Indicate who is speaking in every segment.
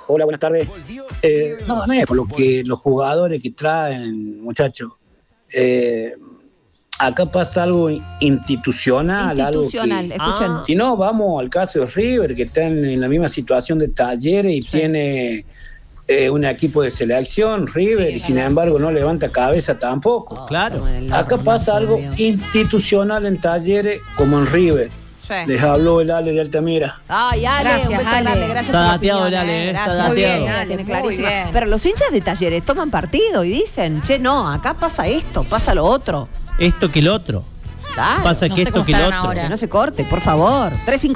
Speaker 1: Hola, buenas tardes. No es por lo que los jugadores que traen, muchachos. Acá pasa algo institucional.
Speaker 2: Institucional, escuchen.
Speaker 1: Si no, vamos al caso de River, que está en la misma situación de Talleres y tiene un equipo de selección, River, y sin embargo no levanta cabeza tampoco.
Speaker 3: Claro.
Speaker 1: Acá pasa algo institucional en Talleres como en River.
Speaker 2: Sí.
Speaker 1: Les habló el Ale de Altamira.
Speaker 2: Ay, Ale,
Speaker 4: Gracias,
Speaker 2: un beso
Speaker 4: Ale.
Speaker 2: grande, gracias
Speaker 3: Está
Speaker 2: por la
Speaker 3: dateado
Speaker 2: opinión,
Speaker 3: el Ale,
Speaker 2: Gracias,
Speaker 3: está
Speaker 2: muy bien,
Speaker 3: dateado.
Speaker 2: Ale, tiene
Speaker 4: Muy
Speaker 2: clarísima.
Speaker 4: bien.
Speaker 2: Pero los hinchas de Talleres toman partido y dicen, che, no, acá pasa esto, pasa lo otro.
Speaker 3: Esto que el otro.
Speaker 2: Claro.
Speaker 3: Pasa
Speaker 4: no
Speaker 3: que
Speaker 4: sé
Speaker 3: esto
Speaker 4: cómo
Speaker 3: que el
Speaker 4: estarán
Speaker 3: otro.
Speaker 4: ahora.
Speaker 2: Que no se corte, por favor.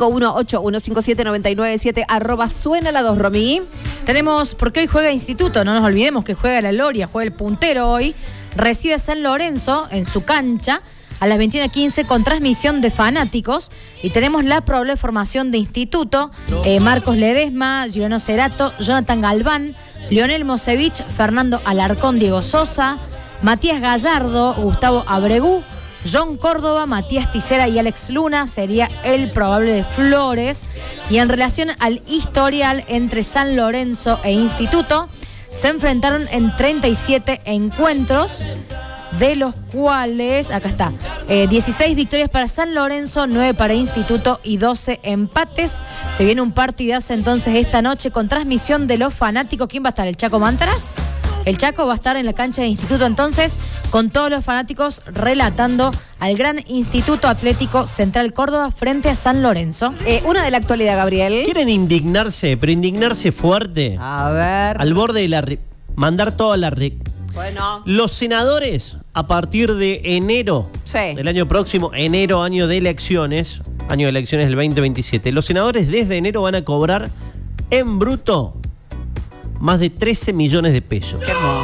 Speaker 2: 351-8157-997 @ suena la 2, Romy.
Speaker 4: Tenemos, porque hoy juega Instituto, no nos olvidemos que juega la Loria, juega el puntero hoy. Recibe a San Lorenzo en su cancha a las 21:15 con transmisión de fanáticos. Y tenemos la probable formación de Instituto. Marcos Ledesma, Giuliano Cerato, Jonathan Galván, Lionel Mosevich, Fernando Alarcón, Diego Sosa, Matías Gallardo, Gustavo Abregú, John Córdoba, Matías Tisera y Alex Luna sería el probable de Flores. Y en relación al historial entre San Lorenzo e Instituto, se enfrentaron en 37 encuentros, de los cuales, acá está, 16 victorias para San Lorenzo, 9 para Instituto y 12 empates. Se viene un partidazo entonces esta noche con transmisión de los fanáticos. ¿Quién va a estar? ¿El Chaco Mantaras? El Chaco va a estar en la cancha de Instituto entonces con todos los fanáticos relatando al gran Instituto Atlético Central Córdoba frente a San Lorenzo.
Speaker 2: Una de la actualidad, Gabriel.
Speaker 3: ¿Quieren indignarse, pero indignarse fuerte?
Speaker 2: A ver.
Speaker 3: Al borde de la... mandar toda la...
Speaker 2: Bueno.
Speaker 3: Los senadores, a partir de enero del año próximo, enero, año de elecciones del 2027, los senadores desde enero van a cobrar en bruto más de 13 millones de pesos.
Speaker 2: Qué hermoso.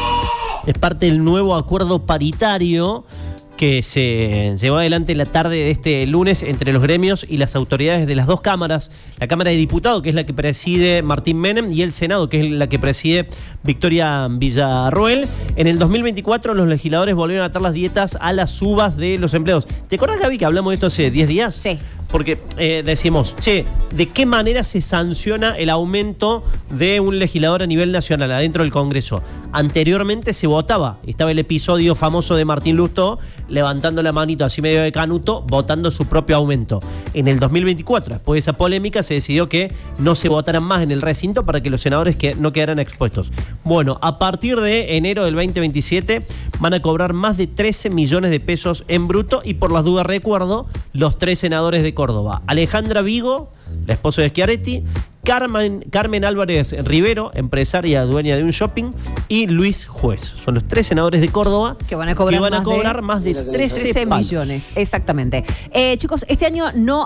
Speaker 3: Es parte del nuevo acuerdo paritario que se llevó adelante la tarde de este lunes entre los gremios y las autoridades de las dos cámaras, la Cámara de Diputados, que es la que preside Martín Menem, y el Senado, que es la que preside Victoria Villarroel. En el 2024 los legisladores volvieron a atar las dietas a las uvas de los empleados. ¿Te acuerdas, Gaby, que hablamos de esto hace 10 días?
Speaker 2: Sí.
Speaker 3: Porque decimos, ¿de qué manera se sanciona el aumento de un legislador a nivel nacional adentro del Congreso? Anteriormente se votaba. Estaba el episodio famoso de Martín Lustó levantando la manito así medio de canuto, votando su propio aumento. En el 2024, después de esa polémica, se decidió que no se votaran más en el recinto para que los senadores no quedaran expuestos. Bueno, a partir de enero del 2027 van a cobrar más de 13 millones de pesos en bruto, y por las dudas recuerdo los 3 senadores de Córdoba: Alejandra Vigo, la esposa de Schiaretti, Carmen Álvarez Rivero, empresaria dueña de un shopping, y Luis Juez. Son los 3 senadores de Córdoba
Speaker 2: que van a cobrar,
Speaker 3: más de 13
Speaker 2: millones. Exactamente. Chicos, este año no